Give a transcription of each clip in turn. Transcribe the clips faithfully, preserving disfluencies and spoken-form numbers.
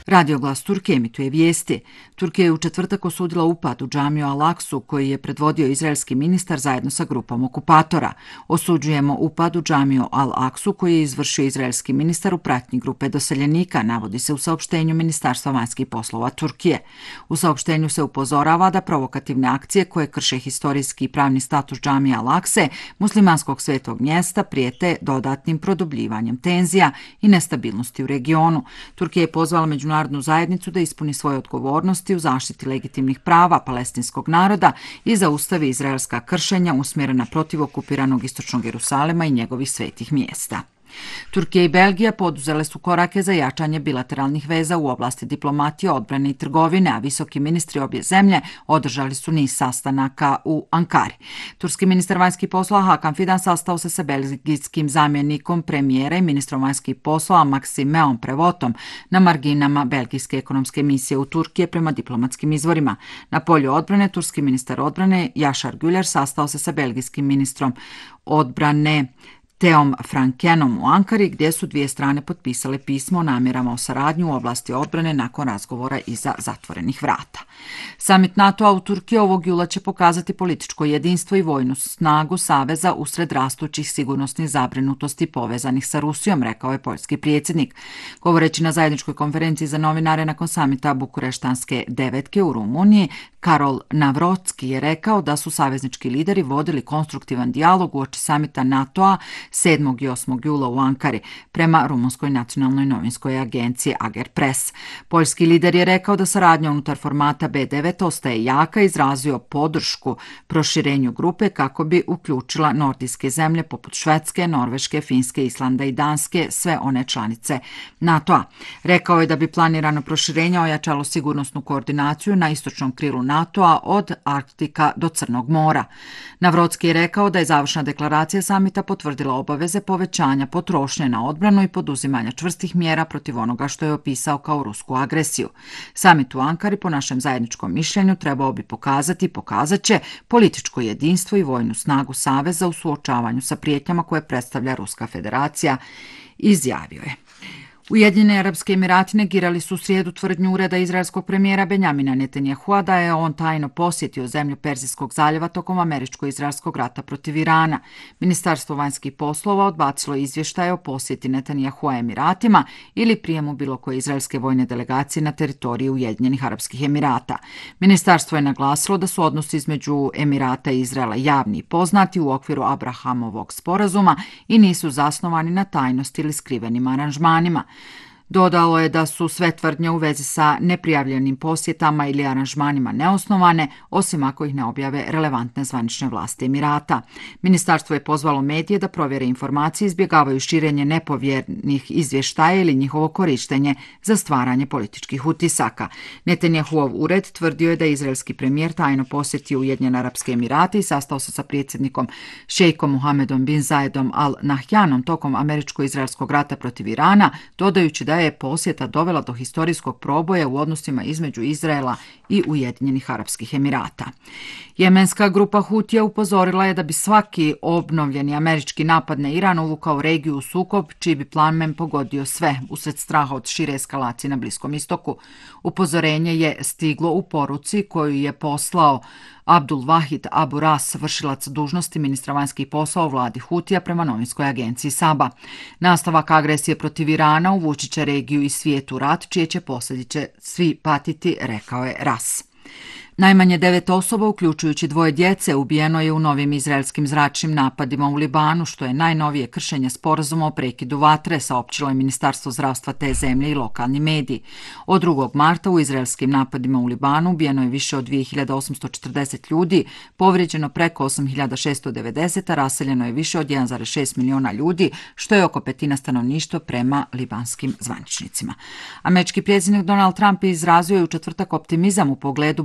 Radio Glas Turke emituje vijesti. Turkija je u četvrtak osudila upad u džamiju Al-Aksu koji je predvodio izraelski ministar zajedno sa grupom okupatora. Osuđujemo upad u džamiju Al-Aksu koji je izvršio izraelski ministar u pratnji grupe doseljenika, navodi se u saopštenju Ministarstva vanjskih poslova Turkije. U saopštenju se upozorava da provokativne akcije koje krše historijski i pravni status džamije Al-Akse, muslimanskog svetog mjesta, prijete dodatnim produbljivanjem tenzija i nestabilnosti u regionu. Turkija je pozvala međunarodnu zajednicu da ispuni svoje odgovornosti u zaštiti legitimnih prava palestinskog naroda i zaustavi izraelska kršenja usmjerena protiv okupiranog istočnog Jerusalema i njegovih svetih mjesta. Turkija i Belgija poduzele su korake za jačanje bilateralnih veza u oblasti diplomatije, odbrane i trgovine, a visoki ministri obje zemlje održali su niz sastanaka u Ankari. Turski ministar vanjskih poslova Hakan Fidan sastao se sa belgijskim zamjenikom premijera i ministrom vanjskih poslova Maksimeom Prevotom na marginama belgijske ekonomske misije u Turkije prema diplomatskim izvorima. Na polju odbrane, turski ministar odbrane Yaşar Güler sastao se sa belgijskim ministrom odbrane Teom Frankenom u Ankari, gdje su dvije strane potpisale pismo o namjerama o saradnju u oblasti odbrane nakon razgovora iza zatvorenih vrata. Samit NATO-a u Turkiji ovog jula će pokazati političko jedinstvo i vojnu snagu saveza usred rastućih sigurnosnih zabrinutosti povezanih sa Rusijom, rekao je poljski predsjednik. Govoreći na zajedničkoj konferenciji za novinare nakon samita Bukureštanske devetke u Rumuniji, Karol Navrocki je rekao da su saveznički lideri vodili konstruktivan dijalog uoči samita NATO-a sedmog i osmog jula u Ankari, prema rumunskoj nacionalnoj novinskoj agenciji Agerpres. Poljski lider je rekao da saradnja unutar formata be devet ostaje jaka, izrazio podršku proširenju grupe kako bi uključila nordijske zemlje poput Švedske, Norveške, Finske, Islanda i Danske, sve one članice NATO-a. Rekao je da bi planirano proširenje ojačalo sigurnosnu koordinaciju na istočnom krilu NATO-a od Arktika do Crnog mora. Navrocki je rekao da je završna deklaracija samita potvrdila obaveze povećanja potrošnje na odbranu i poduzimanja čvrstih mjera protiv onoga što je opisao kao rusku agresiju. Samit u Ankari, po našem zajedničkom mišljenju, trebao bi pokazati i pokazat će političko jedinstvo i vojnu snagu saveza u suočavanju sa prijetnjama koje predstavlja Ruska federacija, izjavio je. Ujedinjeni Arapski Emirati negirali su u srijedu tvrdnju ureda izraelskog premijera Benjamina Netanjahua da je on tajno posjetio zemlju Perzijskog zaljeva tokom američko-izraelskog rata protiv Irana. Ministarstvo vanjskih poslova odbacilo izvještaje o posjeti Netanjahua Emiratima ili prijemu bilo koje izraelske vojne delegacije na teritoriji Ujedinjenih Arapskih Emirata. Ministarstvo je naglasilo da su odnosi između Emirata i Izraela javni i poznati u okviru Abrahamovog sporazuma i nisu zasnovani na tajnosti ili skrivenim aranžmanima. Dodalo je da su sve tvrdnje u vezi sa neprijavljenim posjetama ili aranžmanima neosnovane, osim ako ih ne objave relevantne zvanične vlasti Emirata. Ministarstvo je pozvalo medije da provjere informacije, izbjegavaju širenje nepovjernih izvještaja ili njihovo korištenje za stvaranje političkih utisaka. Netanjahuov ured tvrdio je da je izraelski premijer tajno posjetio Ujedinjene Arapske Emirate i sastao se sa predsjednikom šejkom Mohamedom bin Zayedom Al Nahjanom tokom američko-izraelskog rata protiv Irana, dodajući da je posjeta dovela do historijskog proboja u odnosima između Izraela i Ujedinjenih Arapskih Emirata. Jemenska grupa Hutija upozorila je da bi svaki obnovljeni američki napad na Iran uvukao regiju u sukob, čiji bi plamen pogodio sve usred straha od šire eskalacije na Bliskom istoku. Upozorenje je stiglo u poruci koju je poslao Abdul Wahid Abu Ras, vršilac dužnosti ministra vanjskih poslova u vladi Hutija, prema novinskoj agenciji Saba. Nastavak agresije protiv Irana uvući će regiju i svijet u rat, čije će posljedice svi patiti, rekao je Ras. Najmanje devet osoba, uključujući dvoje djece, ubijeno je u novim izraelskim zračnim napadima u Libanu, što je najnovije kršenje sporazuma o prekidu vatre, saopćilo je Ministarstvo zdravstva te zemlje i lokalni mediji. Od drugog marta u izraelskim napadima u Libanu ubijeno je više od dvije hiljade osamsto četrdeset ljudi, povrijeđeno preko osam hiljada šesto devedeset, a raseljeno je više od jedan zarez šest miliona ljudi, što je oko petina stanovništva prema libanskim zvaničnicima. Američki predsjednik Donald Trump izrazio je u četvrtak optimizam u pogledu budućnosti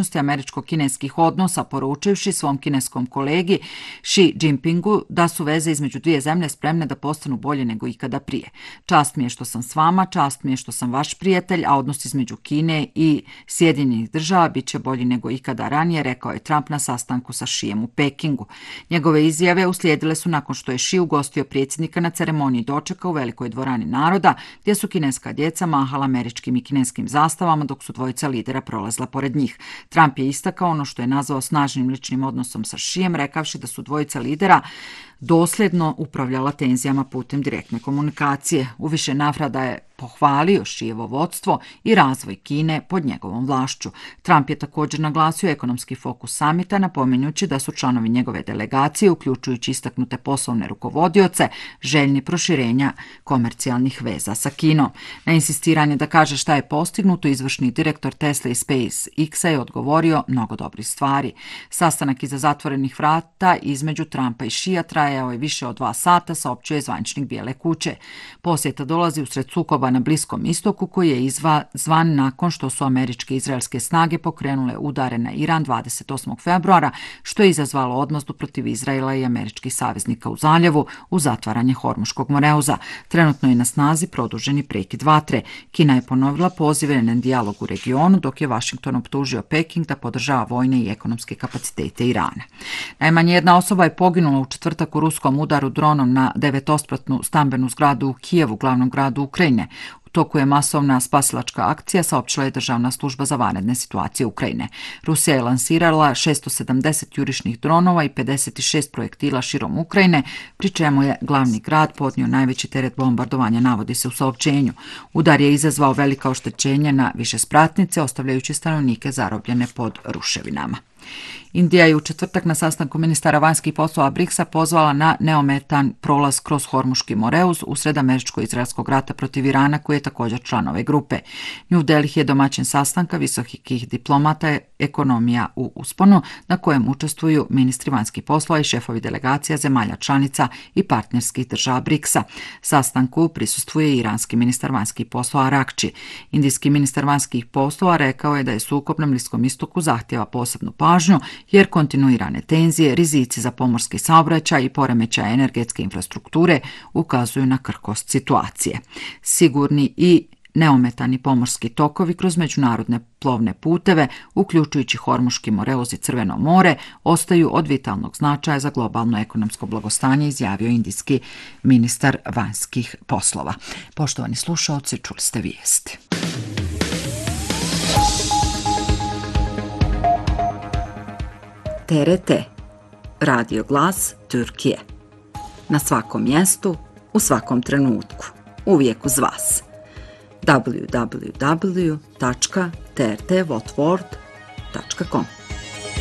budućnosti američko-kineskih odnosa, poručivši svom kineskom kolegi Xi Jinpingu da su veze između dvije zemlje spremne da postanu bolje nego ikada prije. Čast mi je što sam s vama, čast mi je što sam vaš prijatelj, a odnos između Kine i Sjedinjenih država bit će bolji nego ikada ranije, rekao je Trump na sastanku sa Xijem u Pekingu. Njegove izjave uslijedile su nakon što je Xi ugostio predsjednika na ceremoniji dočeka u velikoj dvorani naroda, gdje su kineska djeca mahala američkim i kineskim zastavama dok su dvojica lidera prolazila pored njih. Trump je istakao ono što je nazvao snažnim ličnim odnosom sa Xijem, rekavši da su dvojica lidera dosljedno upravljala tenzijama putem direktne komunikacije. U više navrata je pohvalio Xijevo vodstvo i razvoj Kine pod njegovom vlašću. Trump je također naglasio ekonomski fokus samita, napominjući da su članovi njegove delegacije, uključujući istaknute poslovne rukovodioce, željni proširenja komercijalnih veza sa Kinom. Na insistiranje da kaže šta je postignuto, izvršni direktor Tesla i SpaceX je odgovorio mnogo dobrih stvari. Sastanak iza zatvorenih vrata između Trumpa i Xija trajao je više od dva sata, saopćio je zvaničnik Bijele kuće. Posjeta dolazi usred sukoba na Bliskom istoku koji je izazvan nakon što su američke i izraelske snage pokrenule udare na Iran dvadeset osmog februara, što je izazvalo odmazdu protiv Izraela i američkih saveznika u zaljevu u zatvaranje Hormuškog moreuza. Trenutno je na snazi produženi prekid vatre. Kina je ponovila pozive na dijalog u regionu, dok je Washington optužio Peking da podržava vojne i ekonomske kapacitete Irana. Najmanje jedna osoba je poginula u četvrtak u ruskom udaru dronom na devetospratnu stambenu zgradu u Kijevu, glavnom gradu Ukrajine. U toku je masovna spasilačka akcija, saopćila je Državna služba za vanredne situacije Ukrajine. Rusija je lansirala šesto sedamdeset jurišnih dronova i pedeset šest projektila širom Ukrajine, pri čemu je glavni grad podnio najveći teret bombardovanja, navodi se u saopćenju. Udar je izazvao velika oštećenja na više spratnice, ostavljajući stanovnike zarobljene pod ruševinama. Indija je u četvrtak na sastanku ministara vanjskih poslova briksa pozvala na neometan prolaz kroz Hormuški moreuz usred američko-izraelskog rata protiv Irana, koji je također član ove grupe. New Delhi je domaćin sastanka visokih diplomata ekonomija u usponu, na kojem učestvuju ministri vanjskih poslova i šefovi delegacija zemalja članica i partnerskih država briksa. Sastanku prisustvuje i iranski ministar vanjskih poslova Arakči. Indijski ministar vanjskih poslova rekao je da je sukob na Bliskom istoku zahtjeva posebnu pažnju, jer kontinuirane tenzije, rizici za pomorski saobraćaj i poremećaj energetske infrastrukture ukazuju na krhkost situacije. Sigurni i neometani pomorski tokovi kroz međunarodne plovne puteve, uključujući Hormuški moreuz i Crveno more, ostaju od vitalnog značaja za globalno ekonomsko blagostanje, izjavio indijski ministar vanjskih poslova. Poštovani slušaoci, čuli ste vijesti. T R T, radio glas Türkije. Na svakom mjestu, u svakom trenutku, uvijek uz vas. w w w tačka t r t votvord tačka com